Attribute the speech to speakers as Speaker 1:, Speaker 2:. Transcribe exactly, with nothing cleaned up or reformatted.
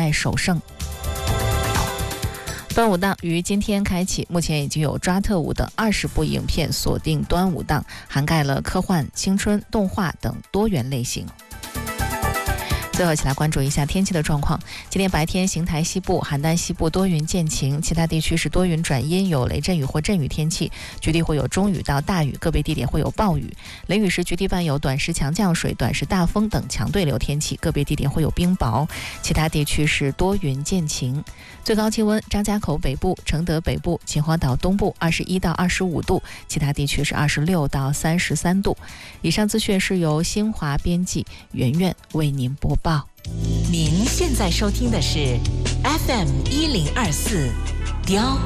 Speaker 1: 代首胜。端午档于今天开启，目前已经有抓特务等二十部影片锁定端午档，涵盖了科幻、青春、动画等多元类型。最后一起来关注一下天气的状况。今天白天邢台西部、邯郸西部多云见晴，其他地区是多云转阴，有雷阵雨或阵雨天气，局地会有中雨到大雨，个别地点会有暴雨。雷雨时局地伴有短时强降水、短时大风等强对流天气，个别地点会有冰雹。其他地区是多云见晴。最高气温：张家口北部、承德北部、秦皇岛东部二十一到二十五度，其他地区是二十六到三十三度。以上资讯是由新华编辑圆圆为您播报。
Speaker 2: 您现在收听的是 F M 一零二四，雕